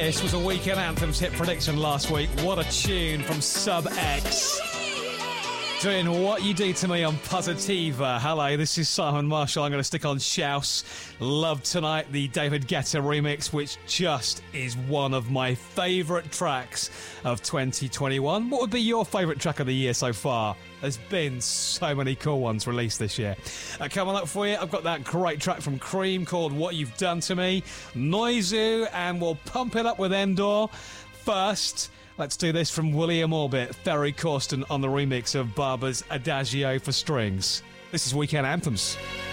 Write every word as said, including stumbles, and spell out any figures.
This was a Weekend Anthems hit prediction last week. What a tune from Sub X. Doing What You Do To Me on Positiva. Hello, this is Simon Marshall. I'm going to stick on Shouse. Love Tonight, the David Guetta remix, which just is one of my favourite tracks of twenty twenty-one. What would be your favourite track of the year so far? There's been so many cool ones released this year. Uh, coming up for you, I've got that great track from Cream called What You've Done To Me, Noizu, and we'll pump it up with Endor. First, let's do this from William Orbit, Ferry Corsten on the remix of Barber's Adagio for Strings. This is Weekend Anthems.